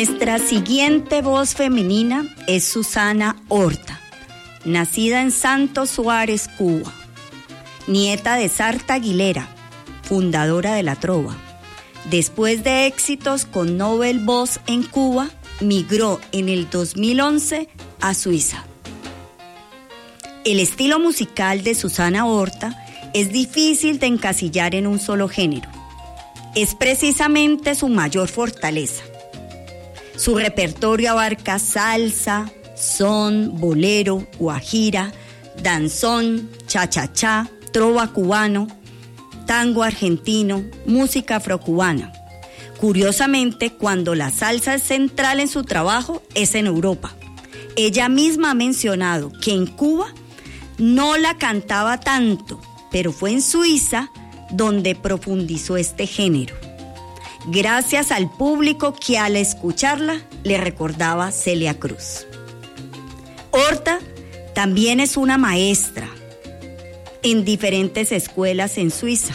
Nuestra siguiente voz femenina es Susana Horta, nacida en Santos Suárez, Cuba, nieta de Sarta Aguilera, fundadora de la trova. Después de éxitos con Nobel Voz en Cuba, migró en el 2011 a Suiza. El estilo musical de Susana Horta es difícil de encasillar en un solo género. Es precisamente su mayor fortaleza. Su repertorio abarca salsa, son, bolero, guajira, danzón, cha-cha-cha, trova cubano, tango argentino, música afrocubana. Curiosamente, cuando la salsa es central en su trabajo, es en Europa. Ella misma ha mencionado que en Cuba no la cantaba tanto, pero fue en Suiza donde profundizó este género. Gracias al público que al escucarla le recordaba Celia Cruz. Horta también es una maestra en diferentes escuelas en Suiza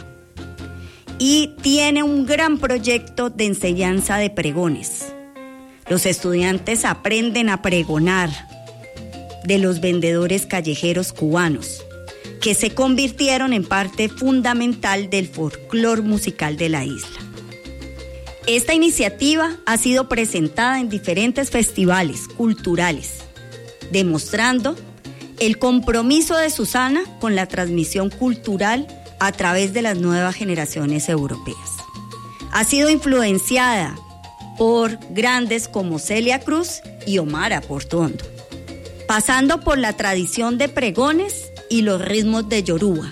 y tiene un gran proyecto de enseñanza de pregones. Los estudiantes aprenden a pregonar de los vendedores callejeros cubanos, que se convirtieron en parte fundamental del folclore musical de la isla. Esta iniciativa ha sido presentada en diferentes festivales culturales, demostrando el compromiso de Susana con la transmisión cultural a través de las nuevas generaciones europeas. Ha sido influenciada por grandes como Celia Cruz y Omar Portuondo, pasando por la tradición de pregones y los ritmos de Yoruba.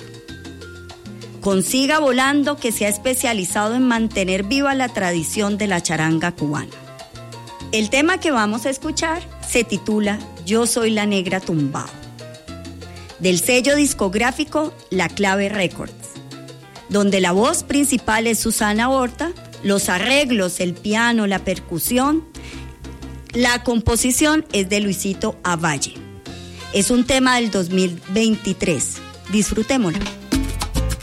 Con Siga Volando, que se ha especializado en mantener viva la tradición de la charanga cubana. El tema que vamos a escuchar se titula Yo soy la negra tumbao, del sello discográfico La Clave Records, donde la voz principal es Susana Horta, los arreglos, el piano, la percusión, la composición es de Luisito Avalle. Es un tema del 2023. Disfrutémoslo.